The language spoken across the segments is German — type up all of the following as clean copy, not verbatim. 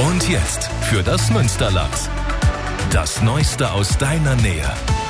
Und jetzt für das Münsterland. Das Neueste aus deiner Nähe.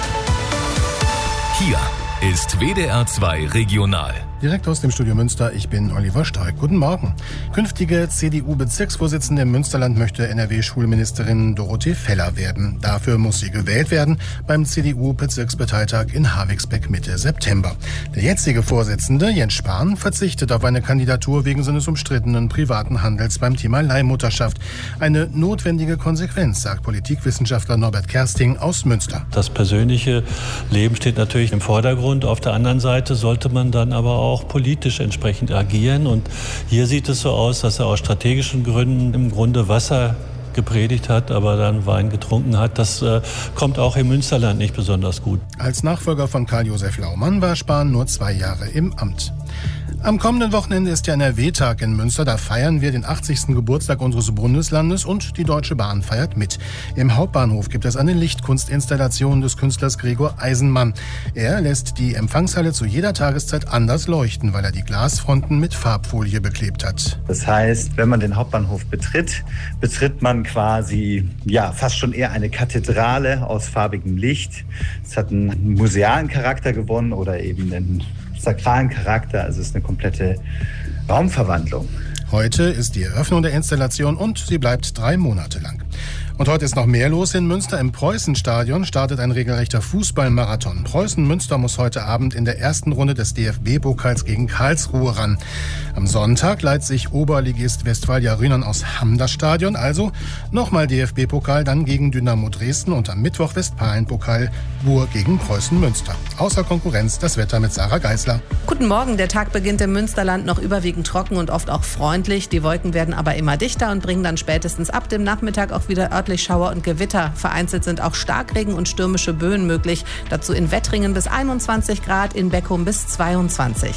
Hier ist WDR 2 Regional. Direkt aus dem Studio Münster, ich bin Oliver Streuk. Guten Morgen. Künftige CDU-Bezirksvorsitzende im Münsterland möchte NRW-Schulministerin Dorothee Feller werden. Dafür muss sie gewählt werden beim CDU-Bezirksparteitag in Havixbeck Mitte September. Der jetzige Vorsitzende, Jens Spahn, verzichtet auf eine Kandidatur wegen seines umstrittenen privaten Handels beim Thema Leihmutterschaft. Eine notwendige Konsequenz, sagt Politikwissenschaftler Norbert Kersting aus Münster. Das persönliche Leben steht natürlich im Vordergrund. Auf der anderen Seite sollte man dann aber auch politisch entsprechend agieren. Und hier sieht es so aus, dass er aus strategischen Gründen im Grunde Wasser gepredigt hat, aber dann Wein getrunken hat. Das kommt auch im Münsterland nicht besonders gut. Als Nachfolger von Karl-Josef Laumann war Spahn nur 2 Jahre im Amt. Am kommenden Wochenende ist der NRW-Tag in Münster. Da feiern wir den 80. Geburtstag unseres Bundeslandes und die Deutsche Bahn feiert mit. Im Hauptbahnhof gibt es eine Lichtkunstinstallation des Künstlers Gregor Eisenmann. Er lässt die Empfangshalle zu jeder Tageszeit anders leuchten, weil er die Glasfronten mit Farbfolie beklebt hat. Das heißt, wenn man den Hauptbahnhof betritt man quasi fast schon eher eine Kathedrale aus farbigem Licht. Es hat einen musealen Charakter gewonnen oder eben einen sakralen Charakter, also es ist eine komplette Raumverwandlung. Heute ist die Eröffnung der Installation und sie bleibt 3 Monate lang. Und heute ist noch mehr los in Münster. Im Preußenstadion startet ein regelrechter Fußballmarathon. Preußen-Münster muss heute Abend in der ersten Runde des DFB-Pokals gegen Karlsruhe ran. Am Sonntag leiht sich Oberligist Westfalia Rhynern aus Hamm das Stadion. Also nochmal DFB-Pokal, dann gegen Dynamo Dresden und am Mittwoch Westfalen-Pokal Buhr gegen Preußen-Münster. Außer Konkurrenz das Wetter mit Sarah Geisler. Guten Morgen. Der Tag beginnt im Münsterland noch überwiegend trocken und oft auch freundlich. Die Wolken werden aber immer dichter und bringen dann spätestens ab dem Nachmittag auch wieder örtlich Schauer und Gewitter. Vereinzelt sind auch Starkregen und stürmische Böen möglich. Dazu in Wettringen bis 21 Grad, in Beckum bis 22.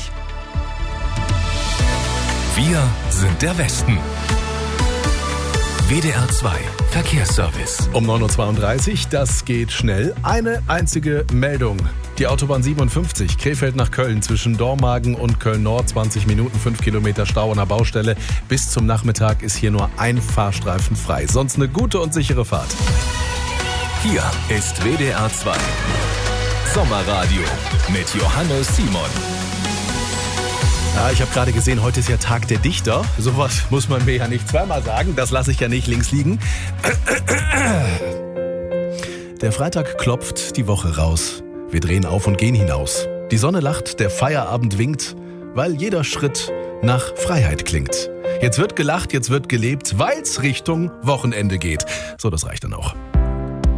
Wir sind der Westen. WDR 2 Verkehrsservice. Um 9.32 Uhr, das geht schnell. Eine einzige Meldung. Die Autobahn 57, Krefeld nach Köln, zwischen Dormagen und Köln-Nord, 20 Minuten, 5 Kilometer Stau an der Baustelle. Bis zum Nachmittag ist hier nur ein Fahrstreifen frei. Sonst eine gute und sichere Fahrt. Hier ist WDR 2 Sommerradio mit Johannes Simon. Ja, ich habe gerade gesehen, heute ist ja Tag der Dichter. Sowas muss man mir ja nicht zweimal sagen. Das lasse ich ja nicht links liegen. Der Freitag klopft die Woche raus. Wir drehen auf und gehen hinaus. Die Sonne lacht, der Feierabend winkt, weil jeder Schritt nach Freiheit klingt. Jetzt wird gelacht, jetzt wird gelebt, weil's Richtung Wochenende geht. So, das reicht dann auch.